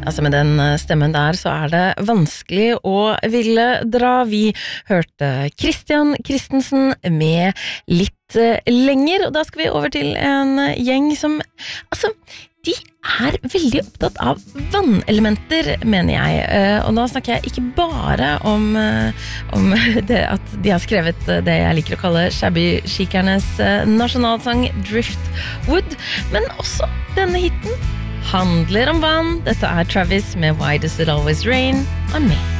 Altså med den stemmen der så det vanskelig å ville dra. Vi hørte Christian Christensen med litt lenger, og da skal vi over til en gjeng som, altså, de veldig opptatt av vannelementer, mener jeg. Og nå snakker jeg ikke bare om det at de har skrevet det jeg liker å kalle shabby-chikernes nasjonalsang Driftwood, men også denne hitten handler om vann. Dette Travis med Why Does It Always Rain on Me.